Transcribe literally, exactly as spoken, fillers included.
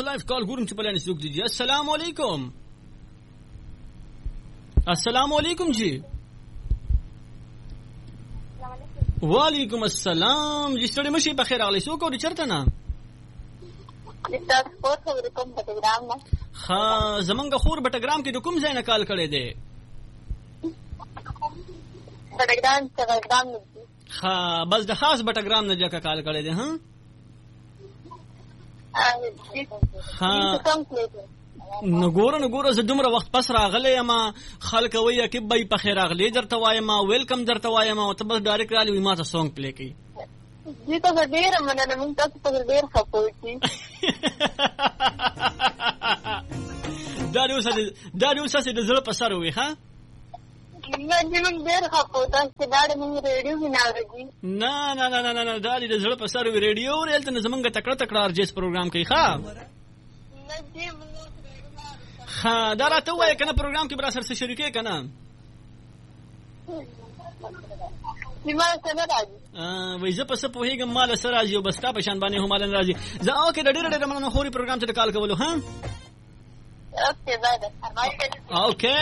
لایف کال ګورم چې بلانه څوک دی. السلام علیکم. السلام علیکم جی. وعلیکم السلام جی. ستړي مشي په خیر اغلی څوک او چرته نه تاسو په خبره کوم پټګرام نه ها زمونږ خور بټګرام کې د کوم ځای نه کال کړی دی؟ بټګرام څنګه نه ها بس د خاص بټګرام نه جګه کال کړی دی. ها ها نو ګوره نو ګوره زه دومره وخت پس راغلی یم خلک وایي کې بای په خیر راغلی درته وایم ویلکم درته وایم او ته بس ډایرکټ رالی وي ما ته سونګ پلی کوي. جی تاسو ډېره مننه موږ تاسو ته ډېر سپورټ کوي. دا دې اوس دا دې اوس د زړه په سر وي. ها نه جی موږ ډېر سپورټ تاسو دا د موږ ریډیو کې نه راځي. نه نه نه نه نه دا دې د زړه په سر وي ریډیو ورته نه زمونږ تکړه تکړه ارجس پروګرام کوي. ښه نه جی ها دا راته وایي کنه پروګرام کې برا سره څه شریکې کنه سیمه سره راځي وای زه په څه پوهېږم مال سره راځي او بس تا په شان باندې هم مال راځي. زه اوکې د ډېر ډېر مننه خوري پروګرام ته کال کولو. ها اوکې زاده اوکې